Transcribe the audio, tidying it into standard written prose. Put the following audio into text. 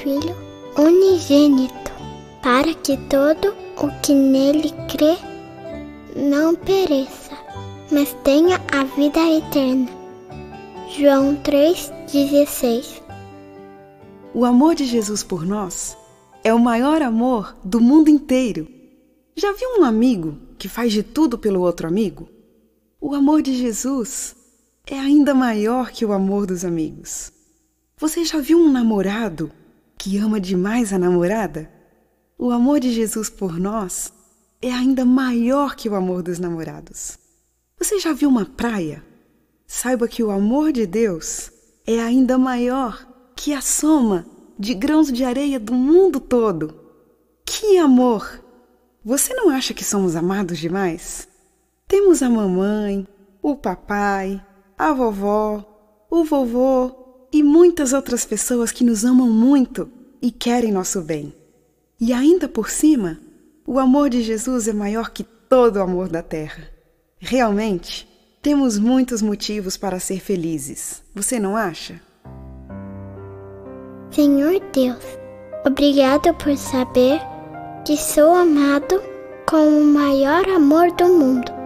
Filho unigênito, para que todo o que nele crê não pereça, mas tenha a vida eterna. João 3,16. O amor de Jesus por nós é o maior amor do mundo inteiro. Já viu um amigo que faz de tudo pelo outro amigo? O amor de Jesus é ainda maior que o amor dos amigos. Você já viu um namorado que ama demais a namorada? O amor de Jesus por nós é ainda maior que o amor dos namorados. Você já viu uma praia? Saiba que o amor de Deus é ainda maior que a soma de grãos de areia do mundo todo. Que amor! Você não acha que somos amados demais? Temos a mamãe, o papai, a vovó, o vovô e muitas outras pessoas que nos amam muito e querem nosso bem. E ainda por cima, o amor de Jesus é maior que todo o amor da terra. Realmente, temos muitos motivos para ser felizes. Você não acha? Senhor Deus, obrigado por saber que sou amado com o maior amor do mundo.